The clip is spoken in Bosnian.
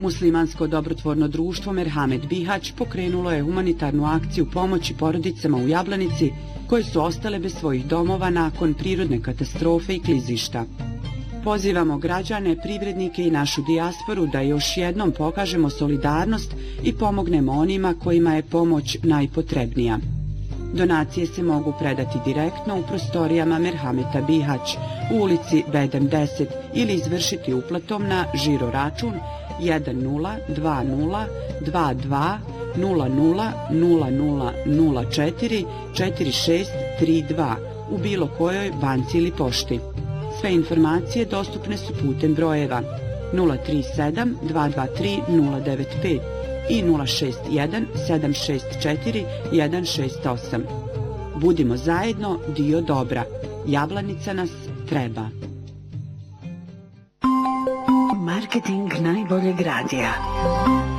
Muslimansko dobrotvorno društvo Merhamet Bihać pokrenulo je humanitarnu akciju pomoći porodicama u Jablanici koje su ostale bez svojih domova nakon prirodne katastrofe i klizišta. Pozivamo građane, privrednike i našu dijasporu da još jednom pokažemo solidarnost i pomognemo onima kojima je pomoć najpotrebnija. Donacije se mogu predati direktno u prostorijama Merhameta Bihać u ulici Bedem 10 ili izvršiti uplatom na žiro račun 10220000044632 u bilo kojoj banci ili pošti. Sve informacije dostupne su putem brojeva 037 223 095 i 061 764 168. Budimo zajedno dio dobra. Jablanica nas treba. Marketing najboljeg radija.